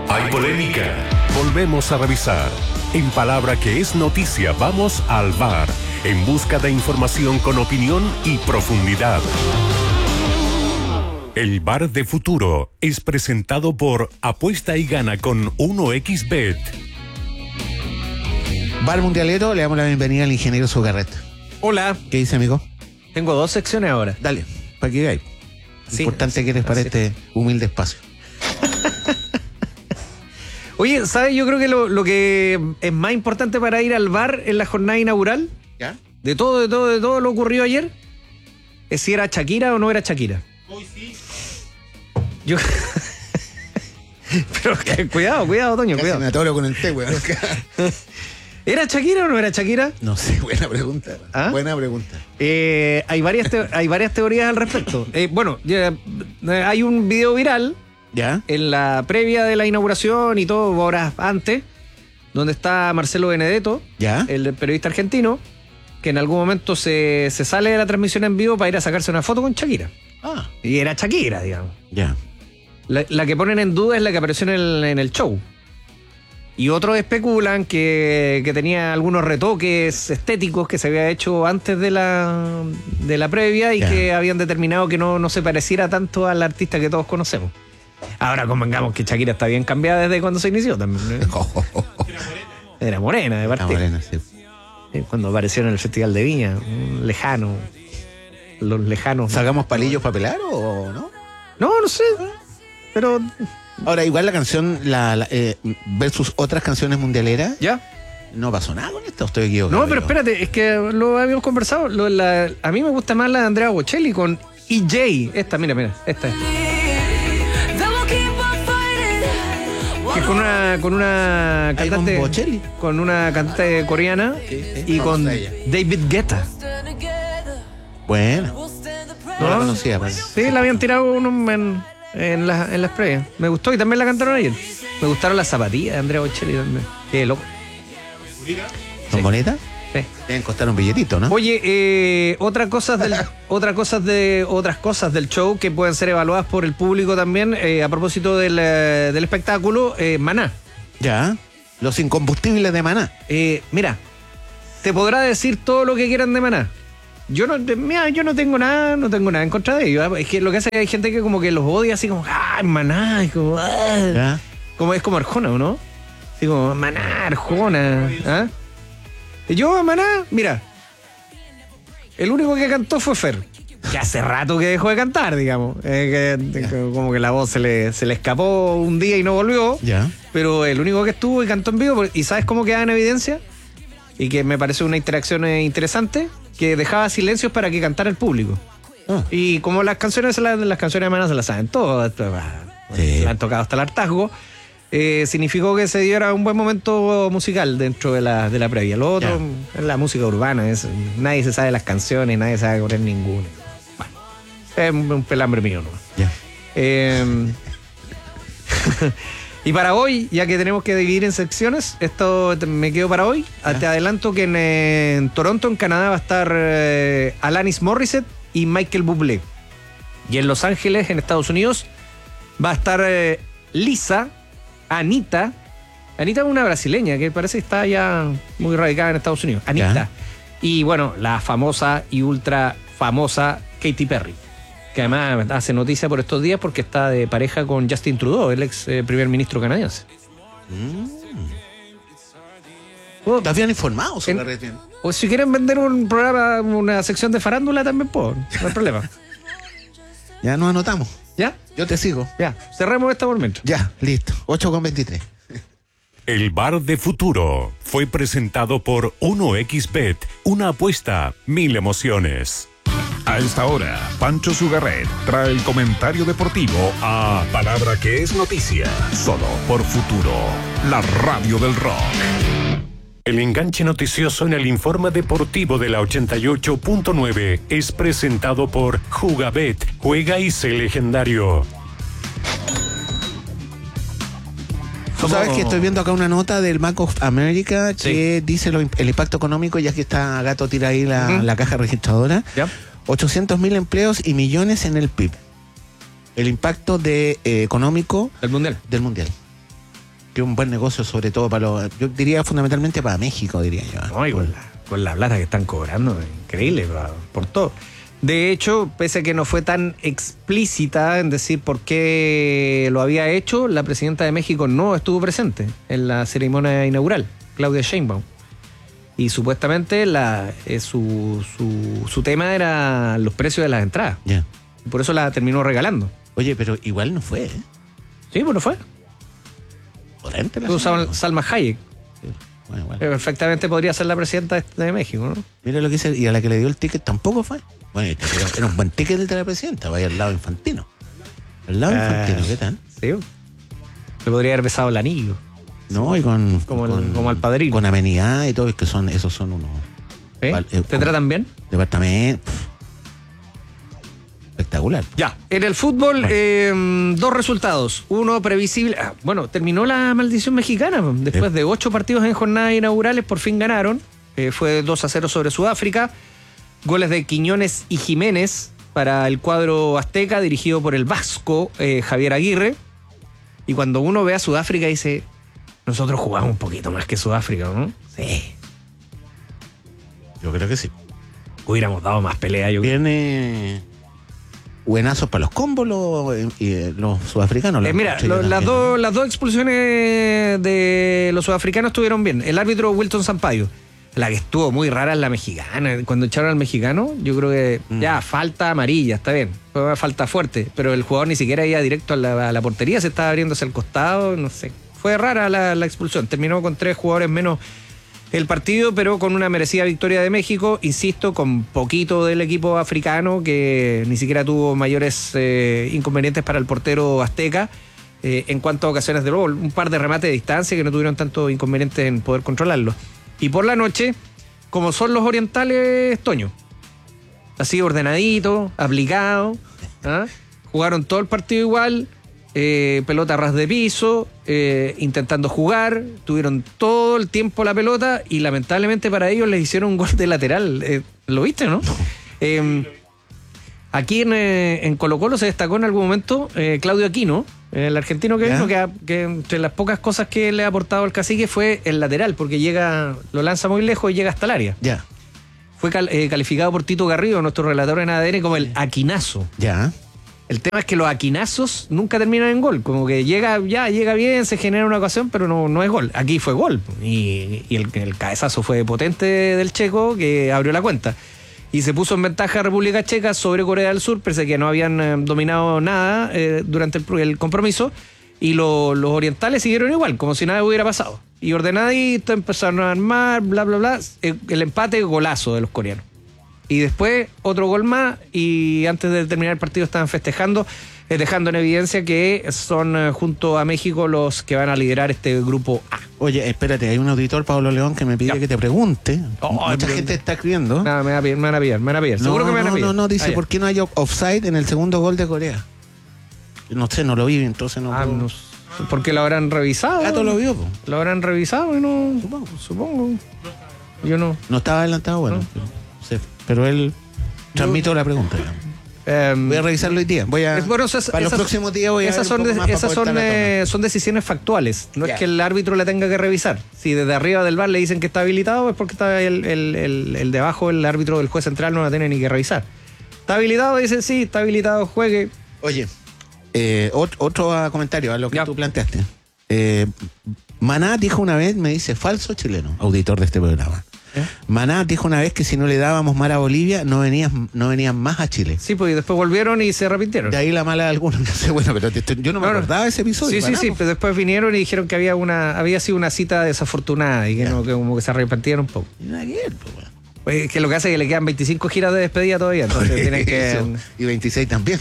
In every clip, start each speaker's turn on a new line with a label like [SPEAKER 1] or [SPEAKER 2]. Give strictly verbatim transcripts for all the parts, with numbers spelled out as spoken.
[SPEAKER 1] Hay polémica. Volvemos a revisar. En palabra que es noticia, vamos al V A R, en busca de información con opinión y profundidad. El V A R de futuro es presentado por Apuesta y Gana con uno equis bet.
[SPEAKER 2] V A R Mundialero, le damos la bienvenida al ingeniero Sugarret.
[SPEAKER 3] Hola.
[SPEAKER 2] ¿Qué dice, amigo?
[SPEAKER 3] Tengo dos secciones ahora.
[SPEAKER 2] Dale, para que veáis.
[SPEAKER 3] Sí,
[SPEAKER 2] Importante que eres para este humilde espacio.
[SPEAKER 3] Oye, ¿sabes? Yo creo que lo, lo que es más importante para ir al V A R en la jornada inaugural,
[SPEAKER 2] ¿Ya?
[SPEAKER 3] de todo, de todo, de todo lo ocurrido ayer, es si era Shakira o no era Shakira.
[SPEAKER 4] Hoy sí.
[SPEAKER 3] Yo... Pero que, cuidado, cuidado, Toño,
[SPEAKER 2] Casi
[SPEAKER 3] cuidado.
[SPEAKER 2] me atoro con el té, weón.
[SPEAKER 3] ¿Era Shakira o no era Shakira?
[SPEAKER 2] No sé, buena pregunta.
[SPEAKER 3] ¿Ah?
[SPEAKER 2] Buena pregunta.
[SPEAKER 3] Eh, hay, varias te- hay varias teorías al respecto. Eh, bueno, ya, eh, hay un video viral
[SPEAKER 2] ¿Ya?
[SPEAKER 3] en la previa de la inauguración y todo, horas antes, donde está Marcelo Benedetto,
[SPEAKER 2] ¿Ya?
[SPEAKER 3] el periodista argentino, que en algún momento se, se sale de la transmisión en vivo para ir a sacarse una foto con Shakira.
[SPEAKER 2] Ah,
[SPEAKER 3] Y era Shakira, digamos.
[SPEAKER 2] ya.
[SPEAKER 3] La, la que ponen en duda es la que apareció en el, en el show. Y otros especulan que, que tenía algunos retoques estéticos que se había hecho antes de la, de la previa y
[SPEAKER 2] Ya.
[SPEAKER 3] que habían determinado que no, no se pareciera tanto al artista que todos conocemos. Ahora convengamos que Shakira está bien cambiada desde cuando se inició también, ¿eh? Era morena de
[SPEAKER 2] Está
[SPEAKER 3] partida.
[SPEAKER 2] morena, sí.
[SPEAKER 3] Sí, cuando apareció en el Festival de Viña, un lejano. Los lejanos.
[SPEAKER 2] ¿Sacamos palillos para pelar o no?
[SPEAKER 3] No, no sé. Pero.
[SPEAKER 2] Ahora, igual la canción la, la, eh, versus otras canciones mundialeras,
[SPEAKER 3] ¿Ya?
[SPEAKER 2] no pasó nada con esto, estoy equivocado.
[SPEAKER 3] No, pero
[SPEAKER 2] yo.
[SPEAKER 3] espérate, es que lo habíamos conversado. Lo, la, a mí me gusta más la de Andrea Bocelli con E J. Esta, mira, mira, esta es. Que es con una, con una
[SPEAKER 2] Ahí con
[SPEAKER 3] cantante.
[SPEAKER 2] Bocelli.
[SPEAKER 3] Con una cantante coreana
[SPEAKER 2] Sí, sí,
[SPEAKER 3] y con
[SPEAKER 2] famosa ella.
[SPEAKER 3] David Guetta.
[SPEAKER 2] Bueno, no la conocía, parece.
[SPEAKER 3] Sí, la habían tirado uno en, en, la- en las previas. Me gustó y también la cantaron ayer. Me gustaron las zapatillas de Andrea Bocelli también. Qué loco.
[SPEAKER 2] ¿Son
[SPEAKER 3] Sí.
[SPEAKER 2] bonitas?
[SPEAKER 3] Sí.
[SPEAKER 2] Deben costar un billetito, ¿no?
[SPEAKER 3] Oye, eh, otra cosas del, otra cosas de, otras cosas del show que pueden ser evaluadas por el público también, eh, a propósito del, eh, del espectáculo, eh, Maná.
[SPEAKER 2] Ya. Los incombustibles de Maná.
[SPEAKER 3] Eh, mira, te podrá decir todo lo que quieran de Maná. Yo no, de- mira, yo no tengo nada, no tengo nada en contra de ellos. ¿eh? Es que lo que hace es que hay gente que como que los odia así como, ah, Maná, es como, ah.
[SPEAKER 2] ¿Ya?
[SPEAKER 3] Como es como Arjona, ¿o no? Así como, Maná, Arjona. ¿Ah? Y yo a Maná, mira, el único que cantó fue Fer. Que hace rato que dejó de cantar, digamos. Eh, que, que como que la voz se le, se le escapó un día y no volvió.
[SPEAKER 2] Ya.
[SPEAKER 3] Pero el único que estuvo y cantó en vivo, ¿y sabes cómo quedaba en evidencia? Y que me parece una interacción eh, interesante, que dejaba silencios para que cantara el público.
[SPEAKER 2] Ah.
[SPEAKER 3] Y como las canciones, las, las canciones de Maná se las saben todas,
[SPEAKER 2] Sí.
[SPEAKER 3] se las han tocado hasta el hartazgo, eh, significó que se diera un buen momento musical dentro de la, de la previa. Lo otro es la música urbana, es, nadie se sabe las canciones, nadie sabe poner ninguna. Bueno, es un, un pelambre mío, ¿no?
[SPEAKER 2] Ya.
[SPEAKER 3] Eh, y para hoy, ya que tenemos que dividir en secciones, esto te- me quedo para hoy.
[SPEAKER 2] Ya.
[SPEAKER 3] Te adelanto que en, eh, en Toronto, en Canadá, va a estar eh, Alanis Morissette y Michael Bublé. Y en Los Ángeles, en Estados Unidos, va a estar eh, Lisa, Anita. Anita es una brasileña que parece que está ya muy radicada en Estados Unidos. Anita.
[SPEAKER 2] Ya.
[SPEAKER 3] Y bueno, la famosa y ultra famosa Katy Perry, que además hace noticia por estos días porque está de pareja con Justin Trudeau, el ex eh, primer ministro canadiense. Oh,
[SPEAKER 2] ¿Estás bien informado,
[SPEAKER 3] En-
[SPEAKER 2] Sugarret? Bien.
[SPEAKER 3] o si quieren vender un programa, una sección de farándula también puedo, no hay problema.
[SPEAKER 2] Ya nos anotamos.
[SPEAKER 3] ¿Ya?
[SPEAKER 2] Yo te sigo.
[SPEAKER 3] Ya, cerremos esta por mientras.
[SPEAKER 2] Ya, listo. ocho con veintitrés.
[SPEAKER 1] El V A R de futuro fue presentado por uno equis bet, una apuesta, mil emociones.
[SPEAKER 5] A esta hora, Pancho Sugarret trae el comentario deportivo a Palabra que es noticia, solo por Futuro, la radio del rock.
[SPEAKER 1] El enganche noticioso en el informe deportivo de la ochenta y ocho punto nueve es presentado por Jugabet, juega y sé legendario.
[SPEAKER 2] Tú sabes que estoy viendo acá una nota del Bank of America que dice lo- el impacto económico, ya que está Gato tira ahí la,
[SPEAKER 3] Ujú.
[SPEAKER 2] la caja registradora.
[SPEAKER 3] ¿Ya?
[SPEAKER 2] ochocientos mil empleos y millones en el P I B. El impacto de, eh, económico
[SPEAKER 3] El mundial.
[SPEAKER 2] del Mundial. que es un buen negocio, sobre todo para los, yo diría fundamentalmente para México, diría yo.
[SPEAKER 3] No, y con la, con la plata que están cobrando, increíble, por, por todo. De hecho, pese a que no fue tan explícita en decir por qué lo había hecho, la presidenta de México no estuvo presente en la ceremonia inaugural, Claudia Sheinbaum. Y supuestamente la, eh, su, su, su tema era los precios de las entradas.
[SPEAKER 2] Yeah.
[SPEAKER 3] Y por eso la terminó regalando.
[SPEAKER 2] Oye, pero igual no fue, ¿eh?
[SPEAKER 3] Sí, pues no fue.
[SPEAKER 2] Potente la
[SPEAKER 3] Tú,
[SPEAKER 2] señora.
[SPEAKER 3] Sal- Salma Hayek.
[SPEAKER 2] Sí. Bueno, bueno.
[SPEAKER 3] Perfectamente podría ser la presidenta de, de México, ¿no?
[SPEAKER 2] Mira lo que dice, y a la que le dio el ticket tampoco fue. Bueno, este era, era un buen ticket el de la presidenta, vaya al lado infantino. Al lado
[SPEAKER 3] Ah,
[SPEAKER 2] infantino, ¿qué tal?
[SPEAKER 3] Sí. Le podría haber besado el anillo.
[SPEAKER 2] No, y con.
[SPEAKER 3] Como el-
[SPEAKER 2] con-
[SPEAKER 3] como al padrino.
[SPEAKER 2] Con amenidad y todo, es que son, esos son unos
[SPEAKER 3] ¿Eh?
[SPEAKER 2] Vale, eh,
[SPEAKER 3] ¿Te tratan bien?
[SPEAKER 2] departamentos. Espectacular.
[SPEAKER 3] Ya. En el fútbol, eh, dos resultados. Uno previsible. Ah, bueno, terminó la maldición mexicana. Después
[SPEAKER 2] Sí.
[SPEAKER 3] de ocho partidos en jornadas inaugurales, por fin ganaron. Eh, fue dos a cero sobre Sudáfrica. Goles de Quiñones y Jiménez para el cuadro azteca, dirigido por el vasco eh, Javier Aguirre. Y cuando uno ve a Sudáfrica, dice: nosotros jugamos un poquito más que Sudáfrica, ¿no? Sí.
[SPEAKER 2] Yo creo que sí.
[SPEAKER 3] Hubiéramos dado más pelea, yo creo.
[SPEAKER 2] Viene buenazos para los combos los, y, los sudafricanos.
[SPEAKER 3] Eh,
[SPEAKER 2] los-
[SPEAKER 3] mira,
[SPEAKER 2] sí,
[SPEAKER 3] lo-
[SPEAKER 2] yo
[SPEAKER 3] las,
[SPEAKER 2] también.
[SPEAKER 3] dos, las dos expulsiones de los sudafricanos estuvieron bien. El árbitro Wilton Sampaio. La que estuvo muy rara es la mexicana. Cuando echaron al mexicano, yo creo que
[SPEAKER 2] Mm.
[SPEAKER 3] ya, falta amarilla, está bien. Fue una falta fuerte. Pero el jugador ni siquiera iba directo a la, a la portería, se estaba abriéndose al costado, no sé. Fue rara la, la expulsión. Terminó con tres jugadores menos el partido, pero con una merecida victoria de México, insisto, con poquito del equipo africano, que ni siquiera tuvo mayores eh, inconvenientes para el portero azteca. Eh, en cuanto a ocasiones de gol, un par de remates de distancia que no tuvieron tanto inconveniente en poder controlarlo. Y por la noche, como son los orientales, Toño, así ordenadito, aplicado, ¿ah? Jugaron todo el partido igual, eh, pelota a ras de piso, eh, intentando jugar, tuvieron todo el tiempo la pelota y lamentablemente para ellos les hicieron un gol de lateral. Eh, ¿Lo viste, no? Eh, aquí en, eh, en Colo Colo se destacó en algún momento eh, Claudio Aquino, el argentino que
[SPEAKER 2] ¿Ya?
[SPEAKER 3] vino, que, ha- que entre las pocas cosas que le ha aportado al cacique fue el lateral, porque llega, lo lanza muy lejos y llega hasta el área.
[SPEAKER 2] Ya,
[SPEAKER 3] Fue cal- eh, calificado por Tito Garrido, nuestro relator en A D N, como el aquinazo.
[SPEAKER 2] ya.
[SPEAKER 3] El tema es que los aquinazos nunca terminan en gol, como que llega, ya llega bien, se genera una ocasión, pero no, no es gol. Aquí fue gol, y, y el, el cabezazo fue potente del checo, que abrió la cuenta. Y se puso en ventaja República Checa sobre Corea del Sur, pese a que no habían eh, dominado nada eh, durante el, el compromiso. Y lo- los orientales siguieron igual, como si nada hubiera pasado. Y ordenadito, empezaron a armar, bla, bla, bla. El, el empate, golazo de los coreanos. Y después otro gol más, y antes de terminar el partido estaban festejando, eh, dejando en evidencia que son eh, junto a México los que van a liderar este grupo A.
[SPEAKER 2] Oye, espérate, hay un auditor, Pablo León, que me pide
[SPEAKER 3] Ya.
[SPEAKER 2] que te pregunte.
[SPEAKER 3] Oh,
[SPEAKER 2] Mucha
[SPEAKER 3] pero-
[SPEAKER 2] gente está escribiendo.
[SPEAKER 3] Nada, me van a pillar, me van a pillar, me van a pillar.
[SPEAKER 2] No,
[SPEAKER 3] Seguro que me van a
[SPEAKER 2] no,
[SPEAKER 3] pillar.
[SPEAKER 2] no, no, dice,
[SPEAKER 3] Ah, ya.
[SPEAKER 2] ¿por qué no hay offside en el segundo gol de Corea? No sé, no lo vi, entonces no.
[SPEAKER 3] Ah,
[SPEAKER 2] puedo-
[SPEAKER 3] no sé. Porque lo habrán revisado.
[SPEAKER 2] Gato lo vio, po.
[SPEAKER 3] Lo habrán revisado y no.
[SPEAKER 2] Supongo.
[SPEAKER 3] Supongo. Yo no.
[SPEAKER 2] No estaba adelantado, bueno.
[SPEAKER 3] No.
[SPEAKER 2] Pero, sí, pero él transmito la pregunta.
[SPEAKER 3] Em,
[SPEAKER 2] Voy a revisarlo hoy día. Voy a,
[SPEAKER 3] es- bueno, esas-
[SPEAKER 2] para los
[SPEAKER 3] esas-
[SPEAKER 2] próximos días voy a
[SPEAKER 3] esas
[SPEAKER 2] ver un
[SPEAKER 3] son,
[SPEAKER 2] poco
[SPEAKER 3] de-
[SPEAKER 2] más para
[SPEAKER 3] esas
[SPEAKER 2] poder
[SPEAKER 3] son,
[SPEAKER 2] estar a
[SPEAKER 3] eh,
[SPEAKER 2] tono.
[SPEAKER 3] son decisiones factuales. No
[SPEAKER 2] Ya.
[SPEAKER 3] es que el árbitro la tenga que revisar. Si desde arriba del bar le dicen que está habilitado, es porque está el, el, el, el de abajo, el árbitro del juez central, no la tiene ni que revisar. ¿Está habilitado? Dicen sí, está habilitado, juegue.
[SPEAKER 2] Oye, eh, ot- otro ah, comentario a lo que
[SPEAKER 3] Ya.
[SPEAKER 2] tú planteaste. Eh, Maná dijo una vez, me dice, falso chileno, auditor de este programa.
[SPEAKER 3] ¿Eh?
[SPEAKER 2] Maná dijo una vez que si no le dábamos mar a Bolivia, no venían, no venían más a Chile.
[SPEAKER 3] Sí, pues y después volvieron y se arrepintieron.
[SPEAKER 2] De ahí la mala de algunos. No sé, bueno, pero te- te- yo no me
[SPEAKER 3] No, no.
[SPEAKER 2] acordaba de ese episodio.
[SPEAKER 3] Sí, sí,
[SPEAKER 2] Maná,
[SPEAKER 3] sí,
[SPEAKER 2] po.
[SPEAKER 3] pero después vinieron y dijeron que había una había sido una cita desafortunada y que,
[SPEAKER 2] Ya.
[SPEAKER 3] no, que como que se arrepentían un poco.
[SPEAKER 2] Y nada que ver, po, bueno.
[SPEAKER 3] Pues, que lo que hace es que le quedan veinticinco giras de despedida todavía, entonces tienen que...
[SPEAKER 2] Eso. Y veintiséis también.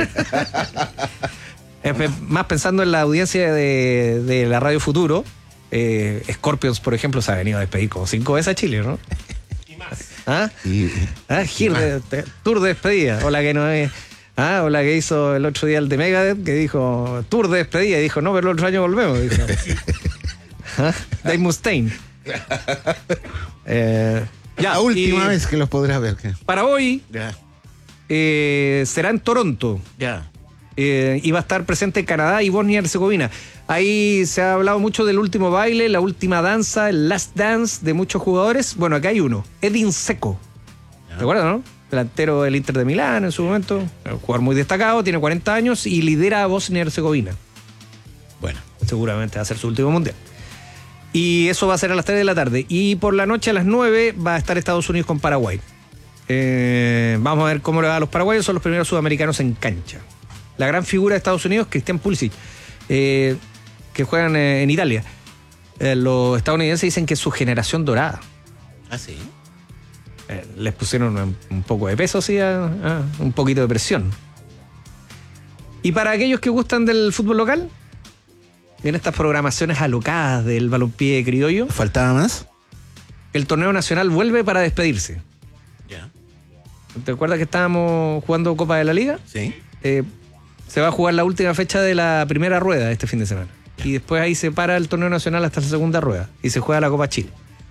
[SPEAKER 3] Eh, pe- más pensando en la audiencia de, de la Radio Futuro, eh, Scorpions, por ejemplo, se ha venido a despedir como cinco veces a Chile, ¿no? Y más. ¿Ah?
[SPEAKER 2] Y,
[SPEAKER 3] ¿Ah? Gir de- de- tour de despedida. O la que no es. Ah, o la que hizo el otro día el de Megadeth, que dijo tour de despedida. Y dijo, no, pero el otro año volvemos. Dijo. ¿Ah? Dave Mustaine. Eh, ya,
[SPEAKER 2] la última
[SPEAKER 3] y
[SPEAKER 2] vez que los podrás ver. ¿qué?
[SPEAKER 3] Para hoy
[SPEAKER 2] Ya.
[SPEAKER 3] eh, será en Toronto.
[SPEAKER 2] Ya.
[SPEAKER 3] Eh, y va a estar presente Canadá y Bosnia y Herzegovina. Ahí se ha hablado mucho del último baile, la última danza, el last dance de muchos jugadores. Bueno, acá hay uno, Edin Dzeko. ¿Te acuerdas, no? Delantero del Inter de Milán en su momento. Un jugador muy destacado, tiene cuarenta años y lidera a Bosnia y Herzegovina.
[SPEAKER 2] Bueno.
[SPEAKER 3] Seguramente va a ser su último mundial. Y eso va a ser a las tres de la tarde. Y por la noche a las nueve va a estar Estados Unidos con Paraguay. Eh, vamos a ver cómo le va a los paraguayos. Son los primeros sudamericanos en cancha. La gran figura de Estados Unidos, Christian Pulisic, eh, que juegan eh, en Italia. Eh, los estadounidenses dicen que es su generación dorada.
[SPEAKER 2] Ah, sí.
[SPEAKER 3] Eh, les pusieron un, un poco de peso, sí, a, a, un poquito de presión. Y para aquellos que gustan del fútbol local, en estas programaciones alocadas del balompié criollo,
[SPEAKER 2] ¿faltaba más?
[SPEAKER 3] El torneo nacional vuelve para despedirse.
[SPEAKER 2] Ya.
[SPEAKER 3] ¿Te acuerdas que estábamos jugando Copa de la Liga?
[SPEAKER 2] Sí.
[SPEAKER 3] Eh, se va a jugar la última fecha de la primera rueda este fin de semana. Ya. Y después ahí se para el torneo nacional hasta la segunda rueda. Y se juega la Copa Chile.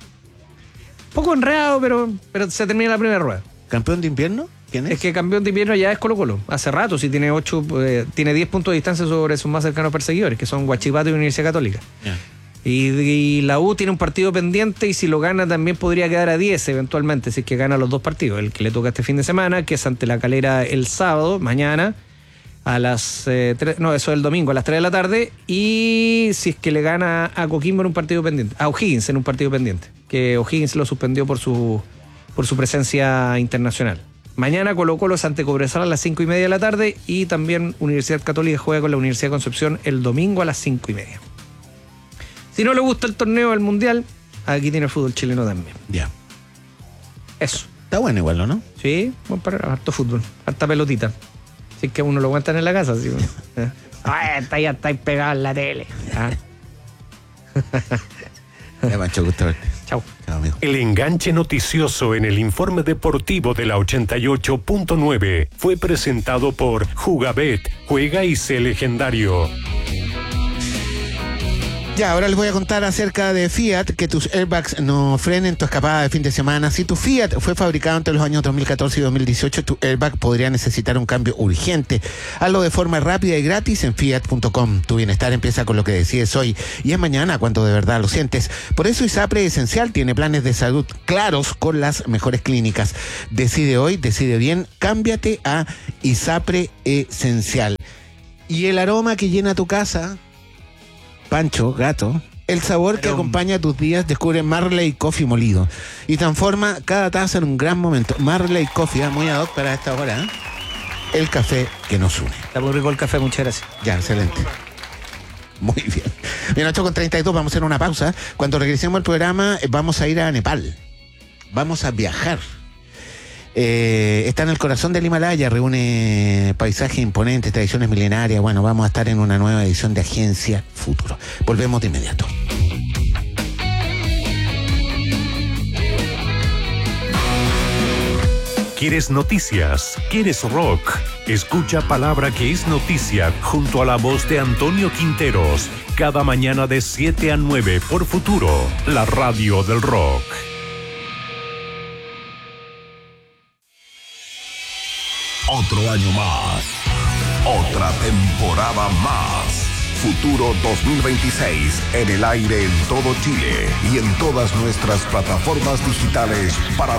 [SPEAKER 3] Poco enredado, pero, pero se termina la primera rueda.
[SPEAKER 2] ¿Campeón de invierno? ¿Quién es?
[SPEAKER 3] Es que campeón de invierno ya es Colo Colo. Hace rato, sí, tiene ocho, eh, tiene diez puntos de distancia sobre sus más cercanos perseguidores, que son Huachipato y Universidad Católica.
[SPEAKER 2] Yeah.
[SPEAKER 3] Y, y la U tiene un partido pendiente y si lo gana también podría quedar a diez eventualmente, si es que gana los dos partidos. El que le toca este fin de semana, que es ante la Calera el sábado, mañana, a las eh, tres, no, eso es el domingo, a las tres de la tarde. Y si es que le gana a Coquimbo en un partido pendiente, a O'Higgins en un partido pendiente, que O'Higgins lo suspendió por su, por su presencia internacional. Mañana Colo Colo es ante Cobresal a las cinco y media de la tarde y también Universidad Católica juega con la Universidad de Concepción el domingo a las cinco y media. Si no le gusta el torneo del Mundial, aquí tiene el fútbol chileno también.
[SPEAKER 2] Ya.
[SPEAKER 3] Eso.
[SPEAKER 2] Está bueno igual, ¿no?
[SPEAKER 3] Sí, bueno, para harto fútbol, harta pelotita. Si es que uno lo aguantan en la casa, sí. Ay, está ya está ahí pegado en la tele. ¿Ah?
[SPEAKER 2] Ya, Pancho, gusto verte.
[SPEAKER 3] Chau.
[SPEAKER 2] Chao, amigo.
[SPEAKER 1] El enganche noticioso en el informe deportivo de la ochenta y ocho punto nueve fue presentado por Jugabet, juega y sé legendario.
[SPEAKER 2] Ya, ahora les voy a contar acerca de Fiat, que tus airbags no frenen tu escapada de fin de semana. Si tu Fiat fue fabricado entre los años dos mil catorce y dos mil dieciocho, tu airbag podría necesitar un cambio urgente. Hazlo de forma rápida y gratis en fiat punto com. Tu bienestar empieza con lo que decides hoy y es mañana cuando de verdad lo sientes. Por eso ISAPRE Esencial tiene planes de salud claros con las mejores clínicas. Decide hoy, decide bien, cámbiate a ISAPRE Esencial. Y el aroma que llena tu casa... Pancho, gato, el sabor que acompaña tus días, descubre Marley Coffee molido y transforma cada taza en un gran momento. Marley Coffee, ¿eh? Muy ad hoc para esta hora, ¿eh? El café que nos une.
[SPEAKER 3] Está muy rico el café, muchas gracias.
[SPEAKER 2] Ya, excelente. Muy bien. Bien, ocho con treinta y dos, vamos a hacer una pausa. Cuando regresemos al programa, vamos a ir a Nepal. Vamos a viajar. Eh, está en el corazón del Himalaya, reúne paisajes imponentes, tradiciones milenarias. Bueno, vamos a estar en una nueva edición de Agencia Futuro. Volvemos de inmediato.
[SPEAKER 1] ¿Quieres noticias? ¿Quieres rock? Escucha Palabra que es noticia junto a la voz de Antonio Quinteros. Cada mañana de siete a nueve por Futuro, la radio del rock.
[SPEAKER 5] Otro año más. Otra temporada más. Futuro dos mil veintiséis en el aire en todo Chile y en todas nuestras plataformas digitales para